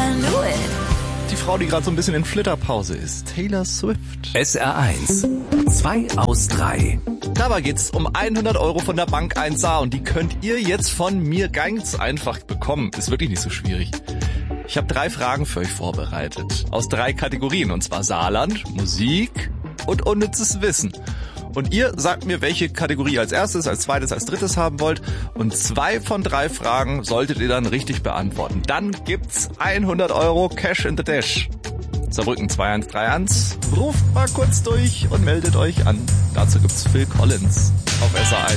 I knew it. Die Frau, die gerade so ein bisschen in Flitterpause ist, Taylor Swift. SR1, 2 aus 3. Dabei geht's um 100 Euro von der Bank 1A und die könnt ihr jetzt von mir ganz einfach bekommen. Ist wirklich nicht so schwierig. Ich habe 3 Fragen für euch vorbereitet. Aus 3 Kategorien, und zwar Saarland, Musik und unnützes Wissen. Und ihr sagt mir, welche Kategorie als erstes, als zweites, als drittes haben wollt. Und 2 von 3 Fragen solltet ihr dann richtig beantworten. Dann gibt's 100 Euro Cash in the Dash. Saarbrücken 2131. Ruft mal kurz durch und meldet euch an. Dazu gibt's Phil Collins auf SR1.